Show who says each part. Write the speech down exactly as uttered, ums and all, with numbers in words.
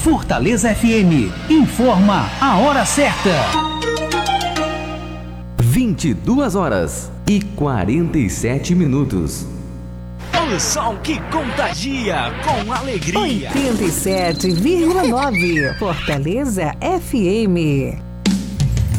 Speaker 1: Fortaleza F M informa a hora certa.
Speaker 2: vinte e duas horas e quarenta e sete minutos.
Speaker 3: O som que contagia com alegria.
Speaker 4: oitenta e sete vírgula nove Fortaleza F M.